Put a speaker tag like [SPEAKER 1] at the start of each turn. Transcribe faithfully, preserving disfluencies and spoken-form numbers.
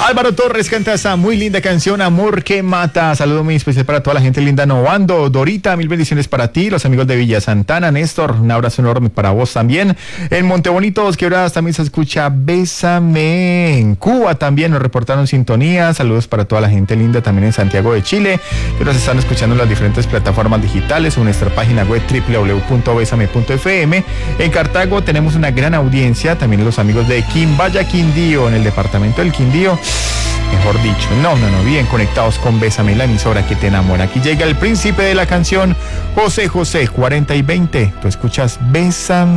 [SPEAKER 1] Álvaro Torres canta esa muy linda canción, Amor que Mata. Saludo muy especial para toda la gente linda Novando. Dorita, mil bendiciones para ti. Los amigos de Villa Santana. Néstor, un abrazo enorme para vos también. En Montebonito, Dos Quebradas también se escucha Bésame. En Cuba también nos reportaron sintonía. Saludos para toda la gente linda también en Santiago de Chile, que nos están escuchando en las diferentes plataformas digitales o en nuestra página web doble u doble u doble u punto besame punto efe eme. En Cartago tenemos una gran audiencia, también los amigos de Quimbaya, Quindío, en el departamento del Quindío. Mejor dicho, no, no, no, bien conectados con Bésame, la emisora que te enamora. Aquí llega el príncipe de la canción, José José, cuarenta y veinte. Tú escuchas Bésame.